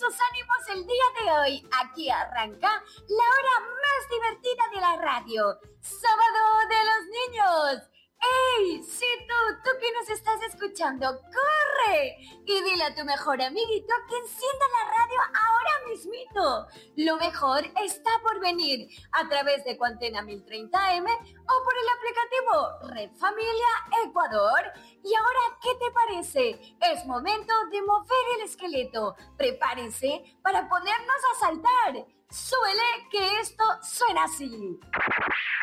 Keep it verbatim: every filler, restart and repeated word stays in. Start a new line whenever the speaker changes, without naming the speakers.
sus ánimos el día de hoy. Aquí arranca la hora más divertida de la radio. ¡Sábado de los niños! ¡Ey! Sí, tú, tú que nos estás escuchando, ¡corre! Y dile a tu mejor amiguito que encienda la radio ahora mismito. Lo mejor está por venir a través de Cuantena mil treinta eme o por el aplicativo Red Familia Ecuador. Y ahora, ¿qué te parece? Es momento de mover el esqueleto. Prepárense para ponernos a saltar. Suele que esto suena así.